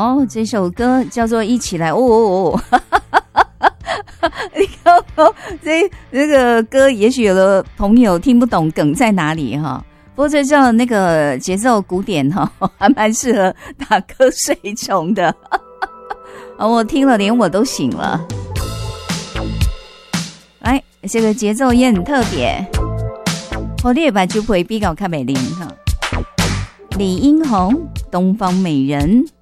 哦，这首歌叫做《一起来》哦。你看哦，这个歌也许有的朋友听不懂梗在哪里哈，不过这叫那个节奏古典哈，还蛮适合打瞌睡虫的。我听了连我都醒了。来，这个节奏也很特别，我列把就会比较看美玲哈。李英宏，东方美人。